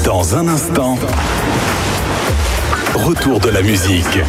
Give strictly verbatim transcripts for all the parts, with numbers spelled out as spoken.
Dans un instant, retour de la musique.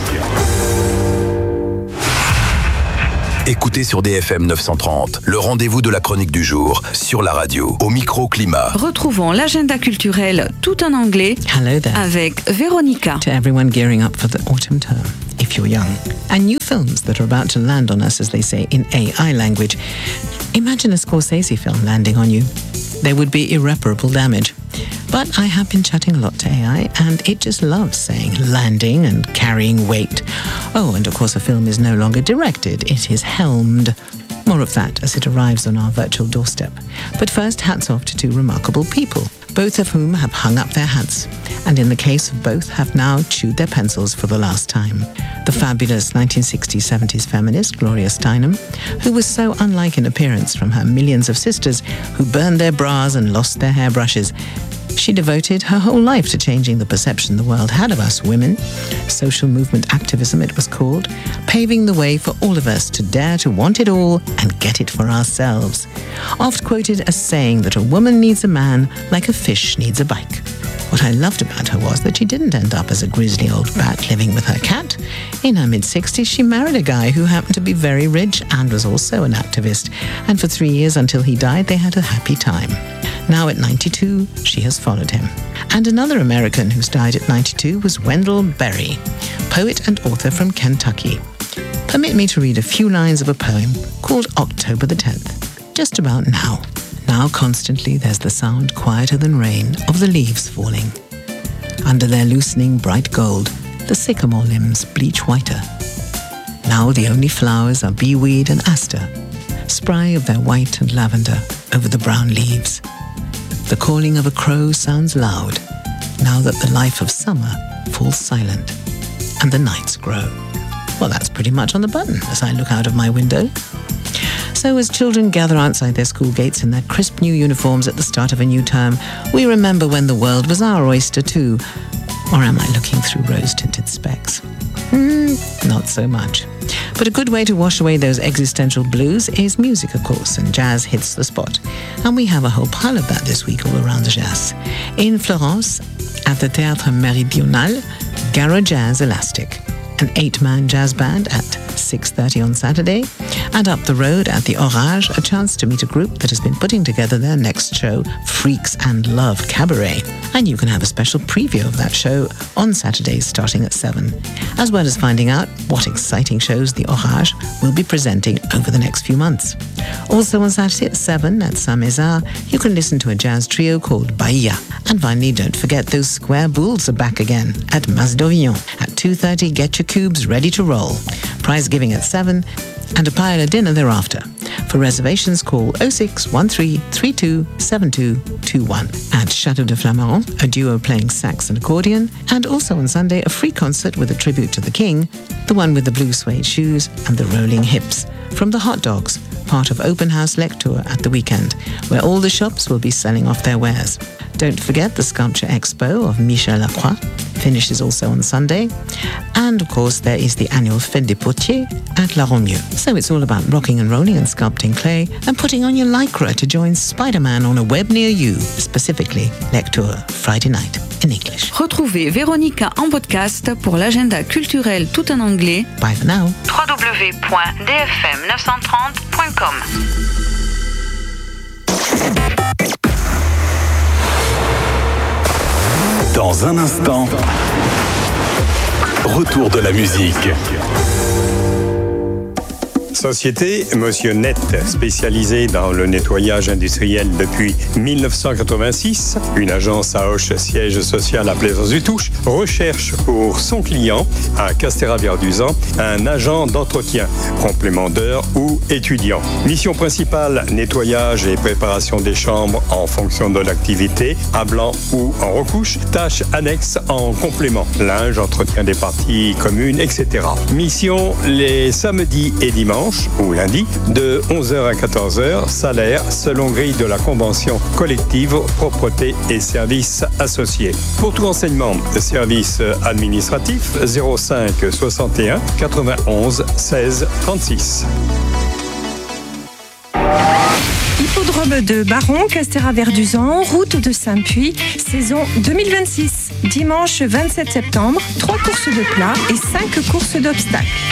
Écoutez sur D F M neuf cent trente, le rendez-vous de la chronique du jour, sur la radio, au micro-climat. Retrouvons l'agenda culturel tout en anglais. Hello there. Avec Véronica. To everyone gearing up for the autumn term, if you're young. And new films that are about to land on us, as they say, in A I language. Imagine a Scorsese film landing on you. There would be irreparable damage. But I have been chatting a lot to A I, and it just loves saying landing and carrying weight. Oh, and of course a film is no longer directed, it is helmed. More of that as it arrives on our virtual doorstep. But first, hats off to two remarkable people, both of whom have hung up their hats, and in the case of both have now chewed their pencils for the last time. The fabulous nineteen sixties seventies feminist Gloria Steinem, who was so unlike in appearance from her millions of sisters who burned their bras and lost their hairbrushes. She devoted her whole life to changing the perception the world had of us women. Social movement activism, it was called, paving the way for all of us to dare to want it all and get it for ourselves. Oft quoted as saying that a woman needs a man like a fish needs a bike. What I loved about her was that she didn't end up as a grisly old bat living with her cat. In her mid-sixties, she married a guy who happened to be very rich and was also an activist. And for three years until he died, they had a happy time. Now at ninety-two, she has followed him. And another American who's died at ninety-two was Wendell Berry, poet and author from Kentucky. Permit me to read a few lines of a poem called October the tenth, just about now. Now constantly there's the sound, quieter than rain, of the leaves falling. Under their loosening bright gold, the sycamore limbs bleach whiter. Now the only flowers are beeweed and aster, spray of their white and lavender over the brown leaves. The calling of a crow sounds loud, now that the life of summer falls silent, and the nights grow. Well, that's pretty much on the button as I look out of my window. So as children gather outside their school gates in their crisp new uniforms at the start of a new term, we remember when the world was our oyster too. Or am I looking through rose-tinted specs? Hmm, not so much. But a good way to wash away those existential blues is music, of course, and jazz hits the spot. And we have a whole pile of that this week all around the jazz. In Florence, at the Théâtre Méridional, Garo Jazz Elastic, an eight-man jazz band at six thirty on Saturday, and up the road at the Orage, a chance to meet a group that has been putting together their next show, Freaks and Love Cabaret. And you can have a special preview of that show on Saturdays starting at seven, as well as finding out what exciting shows the Orage will be presenting over the next few months. Also on Saturday at seven at Saint-Mézard, you can listen to a jazz trio called Bahia. And finally, don't forget those square bulls are back again at Mas d'Auvion. At two thirty, get your cubes ready to roll. Prize giving at seven, and a pile of dinner thereafter. For reservations, call oh six one three three two seven two two one. At Chateau de Flammarion, a duo playing sax and accordion, and also on Sunday, a free concert with a tribute to the King, the one with the blue suede shoes and the rolling hips, from the Hot Dogs, part of Open House Lecture at the weekend, where all the shops will be selling off their wares. Don't forget the Sculpture Expo of Michel Lacroix finishes also on Sunday. And of course there is the annual Fête des Potiers at La Romieux. So it's all about rocking and rolling and sculpting clay and putting on your lycra to join Spider-Man on a web near you, specifically Lecture Friday night in English. Retrouvez Véronica en podcast pour l'agenda culturel tout en anglais. Bye for now. w w w point d f m neuf cent trente point com. Dans un instant, retour de la musique. Société Monsieur Net, spécialisée dans le nettoyage industriel depuis mille neuf cent quatre-vingt-six. Une agence à Auch, siège social à Plaisance-du-Touche, recherche pour son client à Castéra-Viarduzan un agent d'entretien, complément d'heures ou étudiant. Mission principale, nettoyage et préparation des chambres en fonction de l'activité, à blanc ou en recouche. Tâches annexes en complément, linge, entretien des parties communes, et cetera. Mission les samedis et dimanches ou lundi, de onze heures à quatorze heures, salaire selon grille de la convention collective, propreté et services associés. Pour tout renseignement, service administratif zéro cinq soixante et un quatre-vingt-onze seize trente-six. Hippodrome l'hippodrome de Baron, Castéra-Verduzan, route de Saint-Puy, saison deux mille vingt-six. Dimanche vingt-sept septembre, trois courses de plat et cinq courses d'obstacles.